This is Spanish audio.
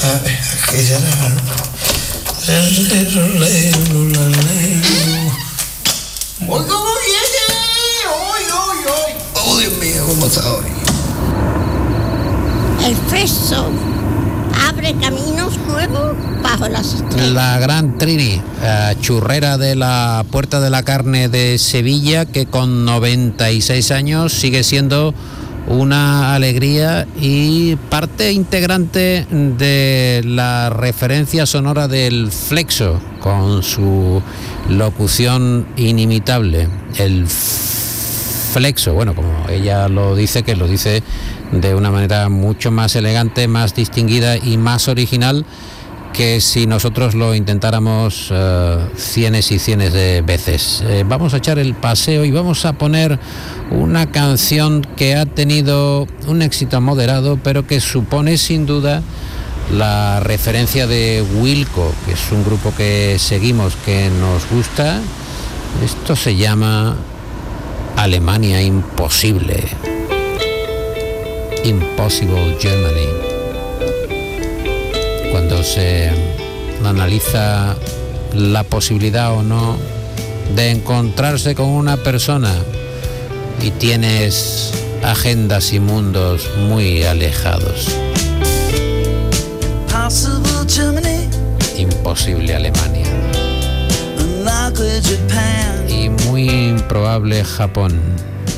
Oh, Dios mío, ¿cómo está hoy? El Flexo abre caminos nuevos bajo las estrellas. La gran Trini, churrera de la Puerta de la Carne de Sevilla, que con 96 años sigue siendo una alegría y parte integrante de la referencia sonora del Flexo, con su locución inimitable, el Flexo. Bueno, como ella lo dice, que lo dice de una manera mucho más elegante, más distinguida y más original que si nosotros lo intentáramos cienes y cienes de veces. Vamos a echar el paseo y vamos a poner una canción que ha tenido un éxito moderado, pero que supone sin duda la referencia de Wilco, que es un grupo que seguimos, que nos gusta. Esto se llama Alemania Imposible. Impossible Germany. Cuando se analiza la posibilidad o no de encontrarse con una persona y tienes agendas y mundos muy alejados. Imposible Alemania. Y muy improbable Japón.